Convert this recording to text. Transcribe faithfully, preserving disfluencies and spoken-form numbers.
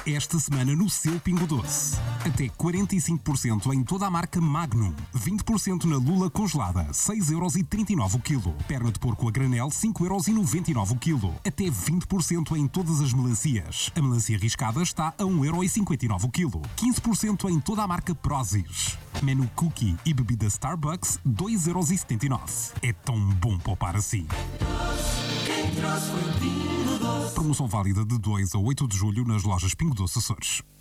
Esta semana no seu Pingo Doce. Até quarenta e cinco por cento em toda a marca Magnum. vinte por cento na lula congelada, seis euros e trinta e nove o quilo. Perna de porco a granel, cinco euros e noventa e nove o quilo. Até vinte por cento em todas as melancias. A melancia riscada está a um euro e cinquenta e nove o quilo. quinze por cento em toda a marca Prozis. Menu cookie e bebida Starbucks, dois euros e setenta e nove. É tão bom poupar assim. Promoção válida de dois a oito de julho nas lojas Pingo Doce Açores.